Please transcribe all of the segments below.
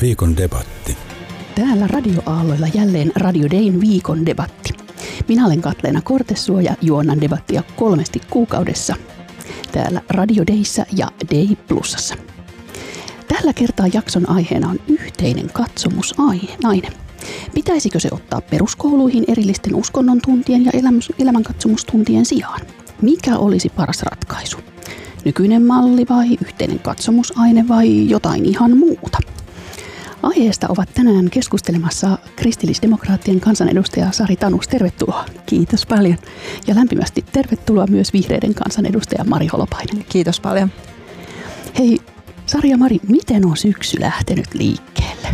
Viikon debatti. Täällä radioaalloilla jälleen Radio Dayn viikon debatti. Minä olen Katleena Kortesuo ja juonnan debattia 3 kuukaudessa. Täällä Radio Dayssä ja Day Plusassa. Tällä kertaa jakson aiheena on yhteinen katsomusaine. Pitäisikö se ottaa peruskouluihin erillisten uskonnon tuntien ja elämänkatsomustuntien sijaan? Mikä olisi paras ratkaisu? Nykyinen malli vai yhteinen katsomusaine vai jotain ihan muuta? Aiheesta ovat tänään keskustelemassa kristillisdemokraattien kansanedustaja Sari Tanus. Tervetuloa. Kiitos paljon. Ja lämpimästi tervetuloa myös vihreiden kansanedustaja Mari Holopainen. Kiitos paljon. Hei Sari ja Mari, miten on syksy lähtenyt liikkeelle?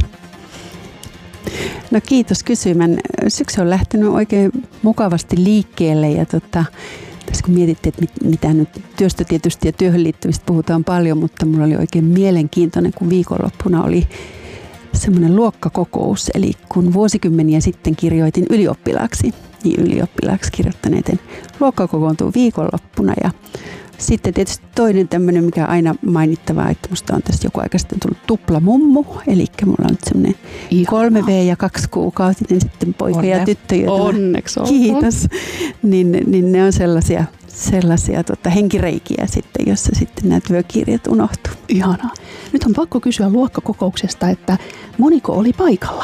No kiitos kysymän. Syksy on lähtenyt oikein mukavasti liikkeelle ja tässä kun mietittiin, että mitä nyt työstä tietysti ja työhön liittyvistä puhutaan paljon, mutta mulla oli oikein mielenkiintoinen, kun viikonloppuna oli semmoinen luokkakokous. Eli kun vuosikymmeniä sitten kirjoitin ylioppilaaksi, niin ylioppilaaksi kirjoittaneiden luokka kokoontuu viikonloppuna. Ja sitten tietysti toinen tämmöinen, mikä on aina mainittavaa, että musta on tässä joku aika sitten tullut tuplamummu. Eli mulla on nyt semmoinen 3V ja 2-kuukautinen sitten poika ja tyttö. Onneksi olkoon. Kiitos. Niin ne on sellaisia henkireikiä sitten, jossa sitten nämä työkirjat unohtuu. Ihanaa. Nyt on pakko kysyä luokkakokouksesta, että moniko oli paikalla?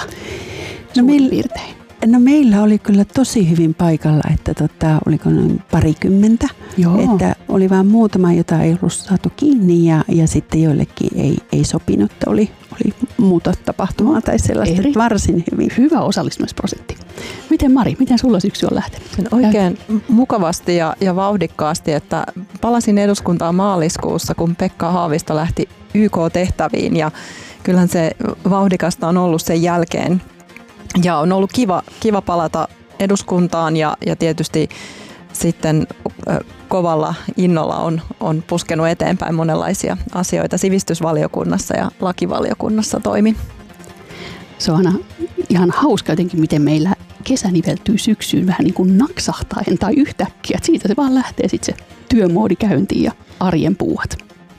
No meillä oli kyllä tosi hyvin paikalla, että oliko noin 20. Joo. Että oli vain muutama, jota ei ollut saatu kiinni ja sitten joillekin ei sopinut, että oli muuta tapahtumaa tai sellaista, varsin hyvin. Hyvä osallistumisprosentti. Miten Mari, miten sulla syksy on lähtenyt? Oikein mukavasti ja vauhdikkaasti, että palasin eduskuntaan maaliskuussa, kun Pekka Haavisto lähti YK-tehtäviin ja kyllähän se vauhdikasta on ollut sen jälkeen. Ja on ollut kiva palata eduskuntaan ja tietysti sitten kovalla innolla on puskenut eteenpäin monenlaisia asioita sivistysvaliokunnassa ja lakivaliokunnassa toimin. Se on aina ihan hauska jotenkin, miten meillä kesä niveltyy syksyyn vähän niin kuin naksahtaen tai yhtäkkiä. Siitä se vaan lähtee sitten se työmoodi käyntiin ja arjen puuhat.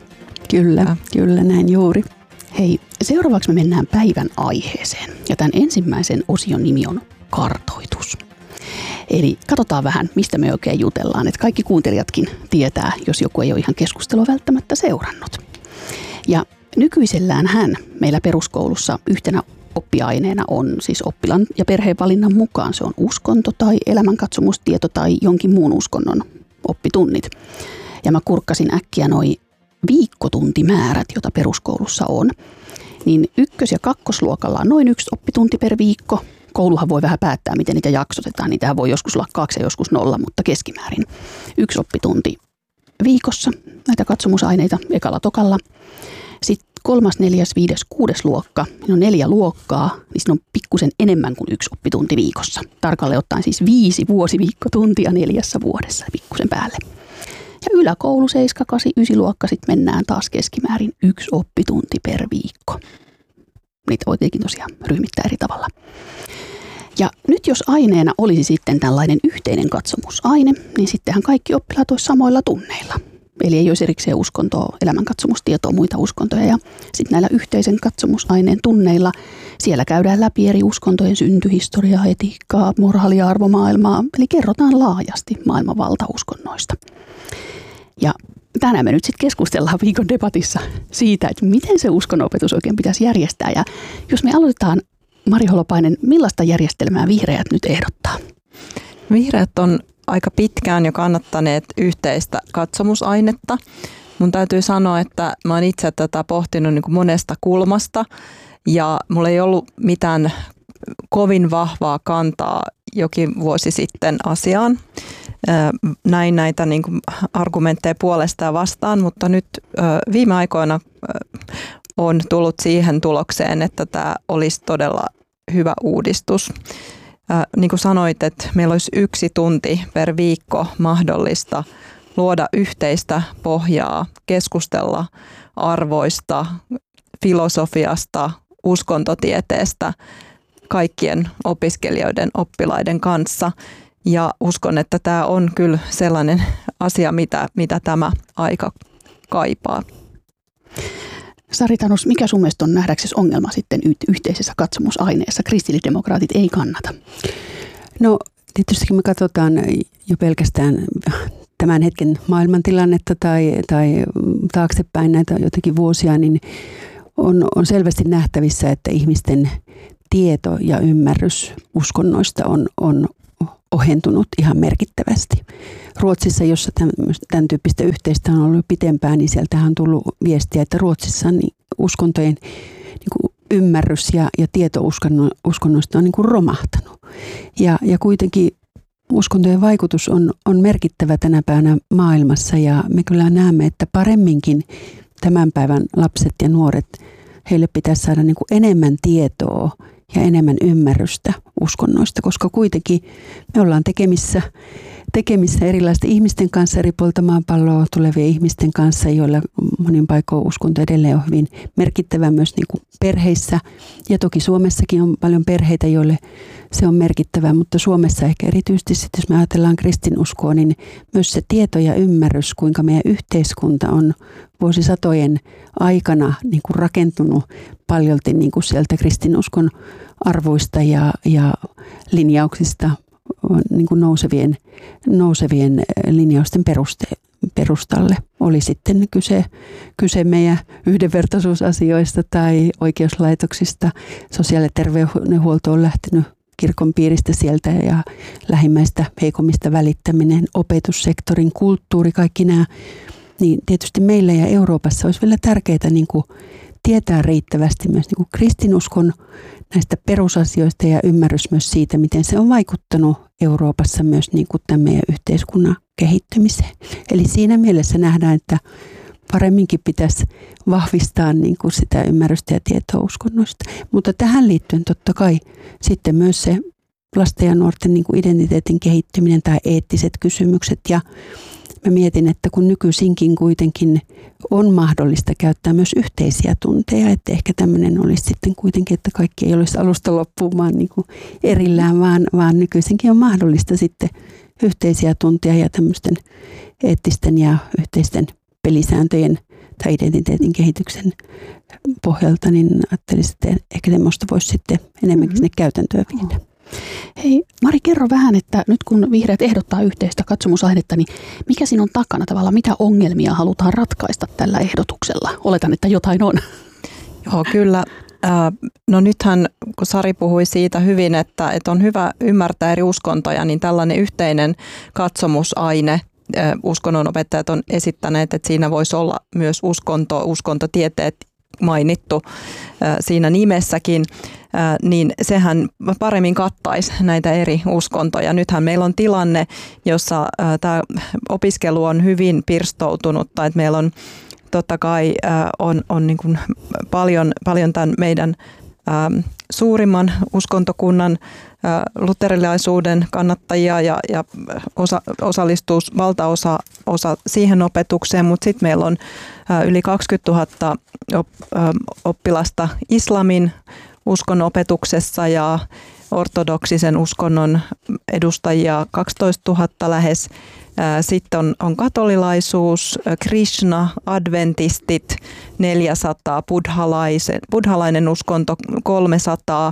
Kyllä näin juuri. Hei, seuraavaksi me mennään päivän aiheeseen. Ja tämän ensimmäisen osion nimi on kartoitus. Eli katsotaan vähän, mistä me oikein jutellaan. Että kaikki kuuntelijatkin tietää, jos joku ei ole ihan keskustelua välttämättä seurannut. Ja nykyisellään meillä peruskoulussa yhtenä oppiaineena on siis oppilaan ja perheen valinnan mukaan. Se on uskonto tai elämänkatsomustieto tai jonkin muun uskonnon oppitunnit. Ja mä kurkkasin äkkiä noi viikkotuntimäärät, joita peruskoulussa on, niin 1- ja 2-luokalla on noin 1 oppitunti per viikko. Kouluhan voi vähän päättää, miten niitä jaksotetaan. Niitähän voi joskus olla 2 ja joskus 0, mutta keskimäärin 1 oppitunti viikossa näitä katsomusaineita ekalla tokalla. Sitten 3., 4., 5., 6. luokka, niin on 4 luokkaa, niin siinä on pikkusen enemmän kuin 1 oppitunti viikossa. Tarkalleen ottaen siis 5 vuosiviikkotuntia 4 vuodessa pikkusen päälle. Ja yläkoulu 7., 8., 9. luokka sitten mennään taas keskimäärin 1 oppitunti per viikko. Niitä voi tietenkin tosiaan ryhmittää eri tavalla. Ja nyt jos aineena olisi sitten tällainen yhteinen katsomusaine, niin sittenhän kaikki oppilaat olisi samoilla tunneilla. Eli ei olisi erikseen uskontoa, elämänkatsomustietoa, muita uskontoja. Ja sitten näillä yhteisen katsomusaineen tunneilla siellä käydään läpi eri uskontojen syntyhistoriaa, etiikkaa, moraalia, arvomaailmaa. Eli kerrotaan laajasti maailman valtauskonnoista. Ja tänään me nyt sitten keskustellaan viikon debatissa siitä, että miten se uskonnonopetus oikein pitäisi järjestää. Ja jos me aloitetaan, Mari Holopainen, millaista järjestelmää vihreät nyt ehdottaa? Vihreät on aika pitkään jo kannattaneet yhteistä katsomusainetta. Mun täytyy sanoa, että mä oon itse tätä pohtinut niin kuin monesta kulmasta ja mulla ei ollut mitään kovin vahvaa kantaa jokin vuosi sitten asiaan. Näin näitä niin kuin argumentteja puolesta ja vastaan, mutta nyt viime aikoina on tullut siihen tulokseen, että tämä olisi todella hyvä uudistus. Niin kuin sanoit, että meillä olisi 1 tunti per viikko mahdollista luoda yhteistä pohjaa, keskustella arvoista, filosofiasta, uskontotieteestä kaikkien opiskelijoiden, oppilaiden kanssa. Ja uskon, että tämä on kyllä sellainen asia, mitä tämä aika kaipaa. Sari Tanus, mikä sun mielestä on nähdäksesi ongelma sitten yhteisessä katsomusaineessa? Kristillisdemokraatit ei kannata. No tietysti me katsotaan jo pelkästään tämän hetken maailmantilannetta tai taaksepäin näitä jotakin vuosia, niin on selvästi nähtävissä, että ihmisten tieto ja ymmärrys uskonnoista on ohentunut ihan merkittävästi. Ruotsissa, jossa tämän tyyppistä yhteistä on ollut pitempään, niin sieltähän on tullut viestiä, että Ruotsissa niin uskontojen niin kuin ymmärrys ja tieto uskonnoista on niin kuin romahtanut. Ja kuitenkin uskontojen vaikutus on merkittävä tänä päivänä maailmassa, ja me kyllä näemme, että paremminkin tämän päivän lapset ja nuoret, heille pitäisi saada niin kuin enemmän tietoa ja enemmän ymmärrystä uskonnoista, koska kuitenkin me ollaan tekemissä erilaisten ihmisten kanssa eri puolilta maapalloa tulevien ihmisten kanssa, joilla monin paikoin uskonto edelleen on hyvin merkittävä myös niin kuin perheissä. Ja toki Suomessakin on paljon perheitä, joille se on merkittävä, mutta Suomessa ehkä erityisesti sitten, jos me ajatellaan kristinuskoa, niin myös se tieto ja ymmärrys, kuinka meidän yhteiskunta on vuosisatojen aikana niin kuin rakentunut paljolti niin kuin sieltä kristinuskon arvoista ja linjauksista niin kuin nousevien linjausten perustalle. Oli sitten kyse meidän yhdenvertaisuusasioista tai oikeuslaitoksista. Sosiaali- ja terveydenhuolto on lähtenyt kirkon piiristä sieltä ja lähimmäistä heikommista välittäminen, opetussektorin, kulttuuri, kaikki nämä. Niin tietysti meillä ja Euroopassa olisi vielä tärkeää niin kuin tietää riittävästi myös niin kuin kristinuskon näistä perusasioista ja ymmärrys myös siitä, miten se on vaikuttanut Euroopassa myös niin kuin tämän meidän yhteiskunnan kehittymiseen. Eli siinä mielessä nähdään, että paremminkin pitäisi vahvistaa niin kuin sitä ymmärrystä ja tietoa uskonnoista. Mutta tähän liittyen totta kai sitten myös se lasten ja nuorten niin kuin identiteetin kehittyminen tai eettiset kysymykset. Ja mä mietin, että kun nykyisinkin kuitenkin on mahdollista käyttää myös yhteisiä tunteja, että ehkä tämmöinen olisi sitten kuitenkin, että kaikki ei olisi alusta loppuun vaan niin kuin erillään, vaan nykyisinkin on mahdollista sitten yhteisiä tunteja ja tämmöisten eettisten ja yhteisten pelisääntöjen tai identiteetin kehityksen pohjalta, niin ajattelisin, että ehkä semmoista voisi sitten enemmänkin sinne käytäntöön viedä. Hei, Mari, kerro vähän, että nyt kun vihreät ehdottaa yhteistä katsomusainetta, niin mikä siinä on takana tavallaan, mitä ongelmia halutaan ratkaista tällä ehdotuksella? Oletan, että jotain on. Joo, kyllä. No nythän, kun Sari puhui siitä hyvin, että on hyvä ymmärtää eri uskontoja, niin tällainen yhteinen katsomusaine, uskonnonopettajat on esittäneet, että siinä voisi olla myös uskontotieteet mainittu siinä nimessäkin, niin sehän paremmin kattaisi näitä eri uskontoja. Nythän meillä on tilanne, jossa tämä opiskelu on hyvin pirstoutunutta, että meillä on totta kai on niin kuin paljon tämän meidän suurimman uskontokunnan luterilaisuuden kannattajia ja osallistuu valtaosa siihen opetukseen, mutta sitten meillä on yli 20 000 oppilasta islamin uskonopetuksessa ja ortodoksisen uskonnon edustajia 12 000 lähes. Sitten on katolilaisuus, Krishna, adventistit 400, buddhalainen uskonto 300,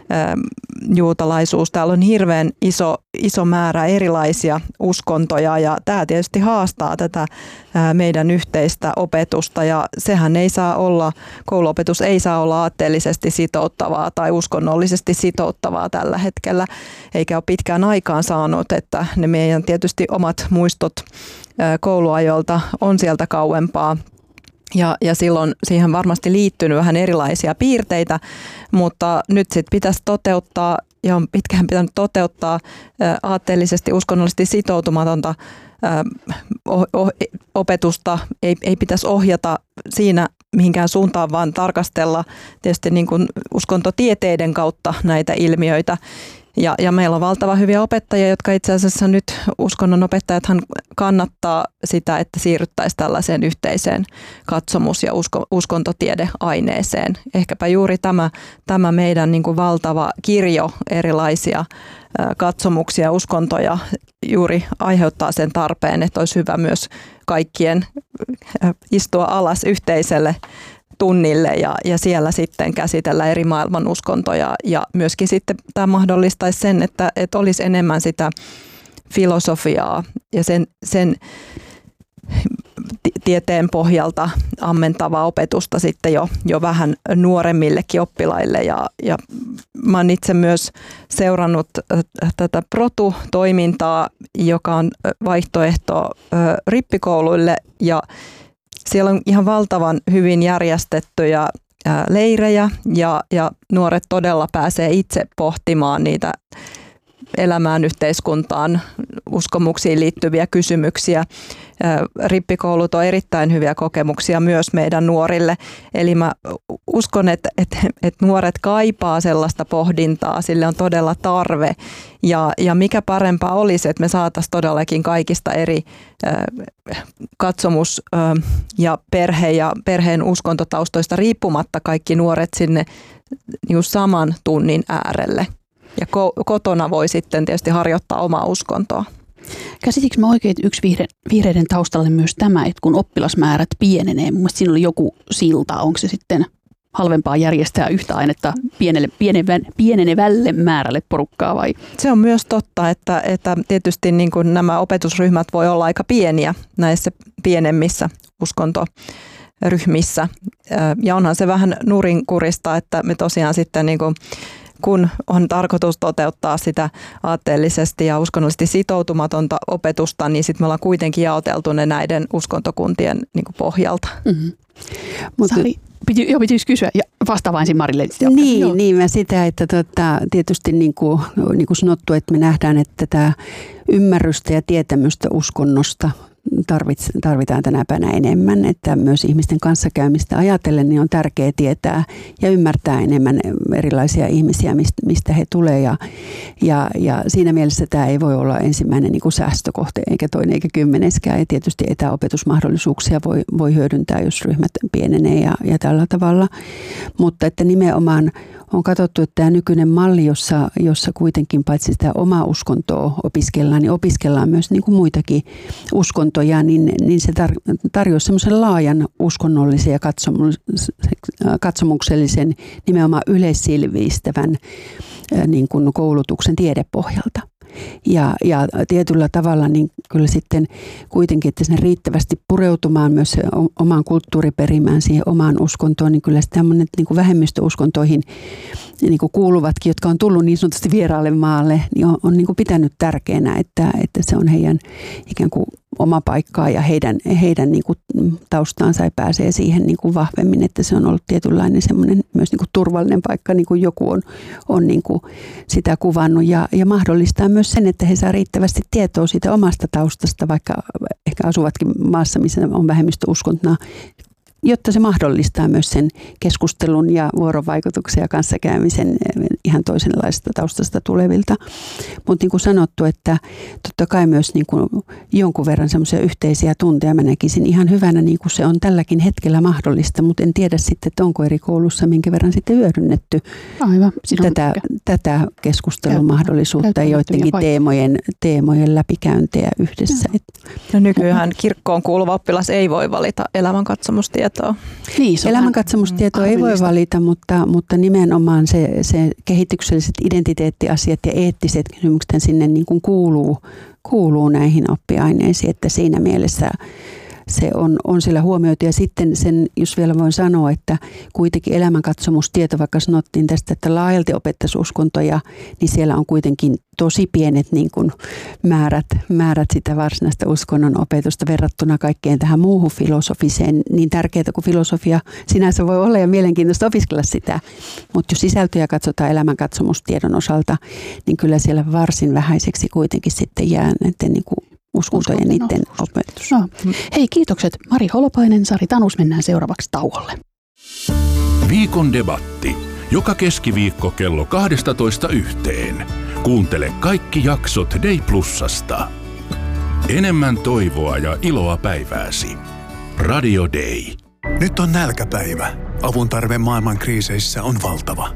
juutalaisuus. Täällä on hirveän iso määrä erilaisia uskontoja ja tämä tietysti haastaa tätä meidän yhteistä opetusta ja sehän ei saa olla, kouluopetus ei saa olla aatteellisesti sitouttavaa tai uskonnollisesti sitouttavaa tällä hetkellä, eikä ole pitkään aikaan saanut, että ne meidän tietysti omat muistot kouluajolta on sieltä kauempaa. Ja silloin siihen varmasti liittynyt vähän erilaisia piirteitä, mutta nyt sitten pitäisi toteuttaa ja on pitkään pitänyt toteuttaa aatteellisesti uskonnollisesti sitoutumatonta opetusta. Ei pitäisi ohjata siinä mihinkään suuntaan, vaan tarkastella tietysti niin kuin uskontotieteiden kautta näitä ilmiöitä. Ja meillä on valtava hyviä opettajia, jotka itse asiassa nyt uskonnonopettajathan kannattaa sitä, että siirryttäisiin tällaiseen yhteiseen katsomus- ja uskontotiedeaineeseen. Ehkäpä juuri tämä meidän niin kuin valtava kirjo erilaisia katsomuksia, uskontoja juuri aiheuttaa sen tarpeen, että olisi hyvä myös kaikkien istua alas yhteiselle tunnille ja siellä sitten käsitellä eri maailman uskontoja. Ja myöskin sitten tämä mahdollistaisi sen, että olisi enemmän sitä filosofiaa ja sen tieteen pohjalta ammentavaa opetusta sitten jo vähän nuoremmillekin oppilaille. Ja mä oon itse myös seurannut tätä Protu-toimintaa, joka on vaihtoehto rippikouluille, ja siellä on ihan valtavan hyvin järjestettyjä leirejä ja nuoret todella pääsee itse pohtimaan niitä elämään, yhteiskuntaan, uskomuksiin liittyviä kysymyksiä. Rippikoulut on erittäin hyviä kokemuksia myös meidän nuorille. Eli mä uskon, että nuoret kaipaa sellaista pohdintaa, sille on todella tarve. Ja mikä parempaa olisi, että me saataisiin todellakin kaikista eri katsomus- ja perheen uskontotaustoista riippumatta kaikki nuoret sinne saman tunnin äärelle. Ja kotona voi sitten tietysti harjoittaa omaa uskontoa. Käsitikö mä oikein, että yksi vihreiden taustalle myös tämä, että kun oppilasmäärät pienenee, mun mielestä siinä oli joku silta, onko se sitten halvempaa järjestää yhtä ainetta pienenevälle määrälle porukkaa vai? Se on myös totta, että tietysti niin kuin nämä opetusryhmät voi olla aika pieniä näissä pienemmissä uskontoryhmissä. Ja onhan se vähän nurinkurista, että me tosiaan sitten niin kuin kun on tarkoitus toteuttaa sitä aatteellisesti ja uskonnollisesti sitoutumatonta opetusta, niin sitten me ollaan kuitenkin jaoteltu ne näiden uskontokuntien niin kuin pohjalta. Mm-hmm. Sari, pitäisi kysyä ja vastaa ensin Marille. Niin mä sitä, että tietysti niin kuin sanottu, että me nähdään, että tämä ymmärrystä ja tietämystä uskonnosta tarvitaan tänä päivänä enemmän, että myös ihmisten kanssakäymistä ajatellen niin on tärkeää tietää ja ymmärtää enemmän erilaisia ihmisiä, mistä he tulee ja siinä mielessä tämä ei voi olla ensimmäinen niin kuin säästökohte eikä toinen eikä kymmeneskään, ja tietysti etäopetusmahdollisuuksia voi hyödyntää, jos ryhmät pienenee ja tällä tavalla, mutta että nimenomaan on katsottu, että tämä nykyinen malli, jossa kuitenkin paitsi sitä omaa uskontoa opiskellaan, niin opiskellaan myös niin kuin muitakin uskontoja, niin se tarjoaa semmoisen laajan uskonnollisen ja katsomuksellisen, nimenomaan yleissivistävän niin kuin koulutuksen tiedepohjalta. Ja tietyllä tavalla niin kyllä sitten kuitenkin, että sinne riittävästi pureutumaan myös omaan kulttuuriperimään, siihen omaan uskontoon, niin kyllä sitten tämmöinen niin kuin vähemmistöuskontoihin niin kuin kuuluvatkin, jotka on tullut niin sanotusti vieraalle maalle, niin on niin kuin pitänyt tärkeänä, että se on heidän ikään kuin oma paikkaa ja heidän niin kuin taustaansa ja pääsee siihen niin kuin vahvemmin, että se on ollut tietynlainen semmoinen myös niin kuin turvallinen paikka, niin kuin joku on niin kuin sitä kuvannut ja mahdollistaa myös sen, että he saa riittävästi tietoa siitä omasta taustasta, vaikka ehkä asuvatkin maassa, missä on vähemmistöuskontona, jotta se mahdollistaa myös sen keskustelun ja vuorovaikutuksen ja kanssakäymisen ihan toisenlaisesta taustasta tulevilta. Mutta niin kuin sanottu, että totta kai myös niin kuin jonkun verran semmoisia yhteisiä tunteja mä näkisin ihan hyvänä, niin kuin se on tälläkin hetkellä mahdollista, mutta en tiedä sitten, että onko eri koulussa minkä verran sitten hyödynnetty tätä keskustelun mahdollisuutta ja joidenkin teemojen läpikäyntejä yhdessä. No nykyään kirkkoon kuuluva oppilas ei voi valita elämänkatsomustietoa. Niin, elämänkatsomustietoa ei voi valita, mutta nimenomaan se kehitykselliset identiteettiasiat ja eettiset kysymykset sinne niin kuin kuuluu näihin oppiaineisiin, että siinä mielessä se on sillä huomioitu. Ja sitten sen, jos vielä voin sanoa, että kuitenkin elämänkatsomustieto, vaikka sanottiin tästä, että laajalti opettaisiin uskontoja, niin siellä on kuitenkin tosi pienet niin kuin määrät sitä varsinaista uskonnon opetusta verrattuna kaikkeen tähän muuhun filosofiseen. Niin tärkeää kuin filosofia sinänsä voi olla ja mielenkiintoista opiskella sitä. Mutta jos sisältöjä katsotaan elämänkatsomustiedon osalta, niin kyllä siellä varsin vähäiseksi kuitenkin sitten jää näiden niin kuin uskontojen niiden opetus. No. Hei, kiitokset Mari Holopainen, Sari Tanus. Mennään seuraavaksi tauolle. Viikon debatti. Joka keskiviikko kello 12:00. Kuuntele kaikki jaksot Day Plusasta. Enemmän toivoa ja iloa päivääsi. Radio Day. Nyt on nälkäpäivä. Avun tarve maailman kriiseissä on valtava.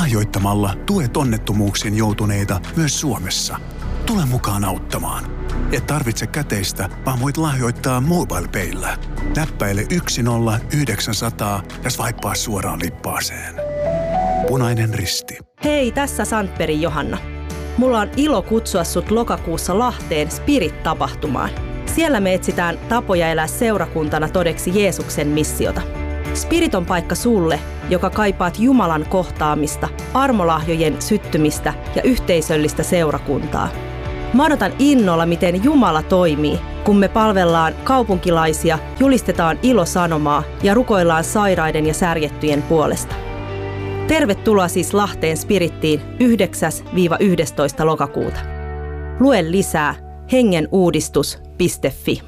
Lahjoittamalla tuet onnettomuuksiin joutuneita myös Suomessa. Tule mukaan auttamaan. Et tarvitse käteistä, vaan voit lahjoittaa MobilePayllä. Näppäile 10900 ja swipea suoraan lippaaseen. Punainen Risti. Hei, tässä Sandberg Johanna. Mulla on ilo kutsua sut lokakuussa Lahteen Spirit-tapahtumaan. Siellä me etsitään tapoja elää seurakuntana todeksi Jeesuksen missiota. Spirit on paikka sulle, joka kaipaat Jumalan kohtaamista, armolahjojen syttymistä ja yhteisöllistä seurakuntaa. Mä odotan innolla, miten Jumala toimii, kun me palvellaan kaupunkilaisia, julistetaan ilosanomaa ja rukoillaan sairaiden ja särjettyjen puolesta. Tervetuloa siis Lahteen Spirittiin 9-11. lokakuuta. Lue lisää hengenuudistus.fi.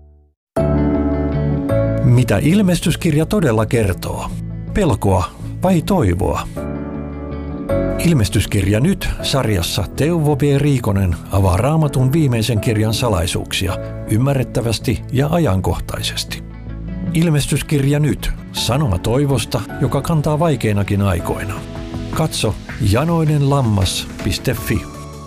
Mitä ilmestyskirja todella kertoo? Pelkoa vai toivoa? Ilmestyskirja nyt -sarjassa Teuvo V. Riikonen avaa Raamatun viimeisen kirjan salaisuuksia ymmärrettävästi ja ajankohtaisesti. Ilmestyskirja nyt -sanoma toivosta, joka kantaa vaikeinakin aikoina. Katso janoinenlammas.fi.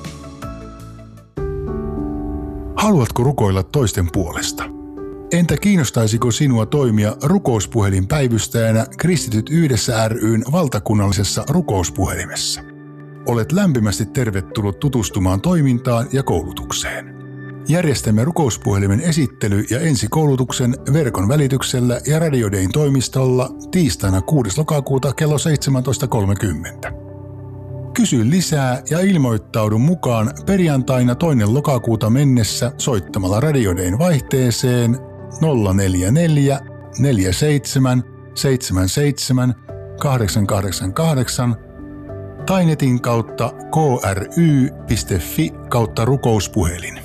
Haluatko rukoilla toisten puolesta? Entä kiinnostaisiko sinua toimia rukouspuhelinpäivystäjänä Kristityt yhdessä ry:n valtakunnallisessa rukouspuhelimessa? Olet lämpimästi tervetullut tutustumaan toimintaan ja koulutukseen. Järjestämme rukouspuhelimen esittely- ja ensikoulutuksen verkon välityksellä ja Radio Dayn toimistolla tiistaina 6. lokakuuta kello 17.30. Kysy lisää ja ilmoittaudu mukaan perjantaina 2. lokakuuta mennessä soittamalla Radio Dayn vaihteeseen 044 47 77 888 tai netin kautta kry.fi/rukouspuhelin.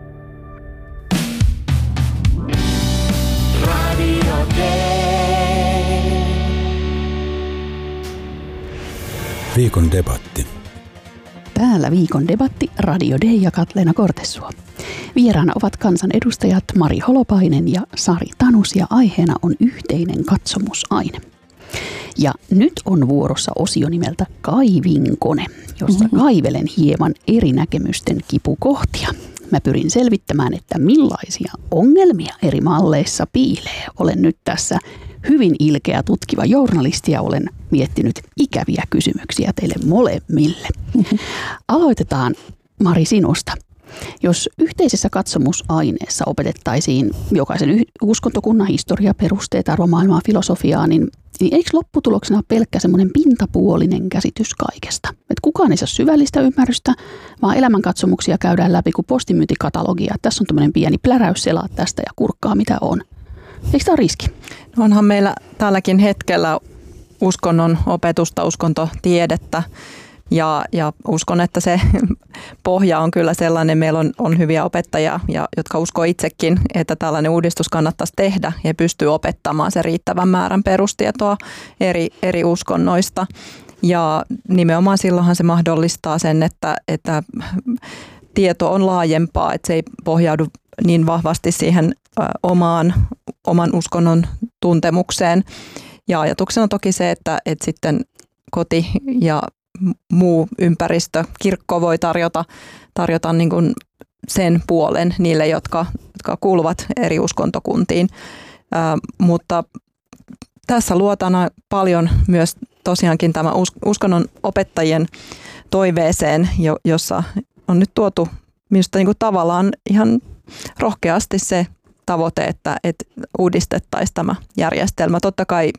Viikon debatti. Täällä viikon debatti Radio Day ja Katleena Kortesuo. Vieraana ovat kansanedustajat Mari Holopainen ja Sari Tanus ja aiheena on yhteinen katsomusaine. Ja nyt on vuorossa osio nimeltä Kaivinkone, jossa kaivelen hieman eri näkemysten kipukohtia. Mä pyrin selvittämään, että millaisia ongelmia eri malleissa piilee. Olen nyt tässä hyvin ilkeä tutkiva journalisti ja olen miettinyt ikäviä kysymyksiä teille molemmille. Aloitetaan, Mari, sinusta. Jos yhteisessä katsomusaineessa opetettaisiin jokaisen uskontokunnan historia, perusteet, arvomaailmaa, filosofiaa, niin eikö lopputuloksena pelkkä semmoinen pintapuolinen käsitys kaikesta? Että kukaan ei saa syvällistä ymmärrystä, vaan elämänkatsomuksia käydään läpi kuin postimyyntikatalogia. Tässä on tämmöinen pieni pläräys, selaa tästä ja kurkkaa mitä on. Eikö tämä ole riski? No onhan meillä tälläkin hetkellä uskonnon opetusta, uskontotiedettä. Ja uskon, että se pohja on kyllä sellainen, meillä on hyviä opettajia, jotka uskoo itsekin, että tällainen uudistus kannattaisi tehdä ja pystyy opettamaan se riittävän määrän perustietoa eri uskonnoista. Ja nimenomaan silloinhan se mahdollistaa sen, että tieto on laajempaa, että se ei pohjaudu niin vahvasti siihen oman uskonnon tuntemukseen. Ja ajatuksena on toki se, että sitten koti ja muu ympäristö, kirkko voi tarjota niin kuin sen puolen niille, jotka kuuluvat eri uskontokuntiin. Mutta tässä luotaan paljon myös tosiaankin tämä uskonnon opettajien toiveeseen, jossa on nyt tuotu minusta niin kuin tavallaan ihan rohkeasti se tavoite, että uudistettaisiin tämä järjestelmä. Totta kai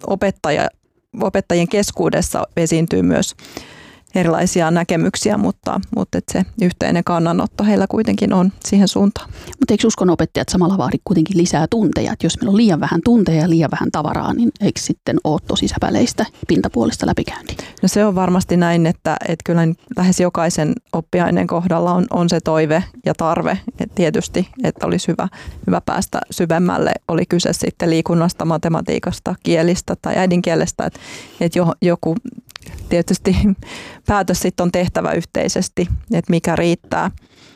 opettajien keskuudessa esiintyy myös erilaisia näkemyksiä, mutta se yhteinen kannanotto heillä kuitenkin on siihen suuntaan. Mutta eikö uskonnonopettajat samalla vaadi kuitenkin lisää tunteja? Että jos meillä on liian vähän tunteja ja liian vähän tavaraa, niin eikö sitten ole tosi säpäleistä pintapuolista läpikäyntiä? No se on varmasti näin, että kyllä lähes jokaisen oppiaineen kohdalla on se toive ja tarve. Et tietysti, että olisi hyvä päästä syvemmälle. Oli kyse sitten liikunnasta, matematiikasta, kielistä tai äidinkielestä. Että joku tietysti päätös sitten on tehtävä yhteisesti, että mikä riittää.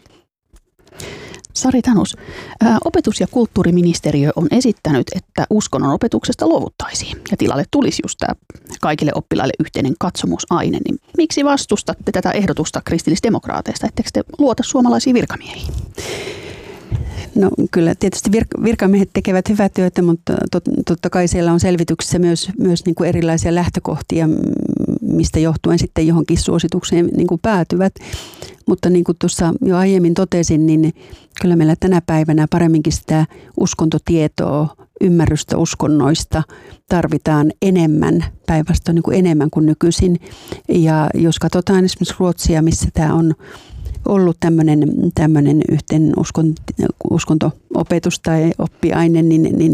Sari Tanus, opetus- ja kulttuuriministeriö on esittänyt, että uskonnon opetuksesta luovuttaisiin ja tilalle tulisi just tämä kaikille oppilaille yhteinen katsomusaine. Niin miksi vastustatte tätä ehdotusta kristillisdemokraateista, etteikö te luota suomalaisiin virkamiehiin? No kyllä tietysti virkamiehet tekevät hyvää työtä, mutta totta kai siellä on selvityksissä myös niin kuin erilaisia lähtökohtia, mistä johtuen sitten johonkin suositukseen niin kuin päätyvät. Mutta niin kuin tuossa jo aiemmin totesin, niin kyllä meillä tänä päivänä paremminkin sitä uskontotietoa, ymmärrystä uskonnoista tarvitaan enemmän, päinvastoin niin kuin enemmän kuin nykyisin. Ja jos katsotaan esimerkiksi Ruotsia, missä tämä on ollut tämmöinen yhteen uskonto-opetus tai oppiaine, niin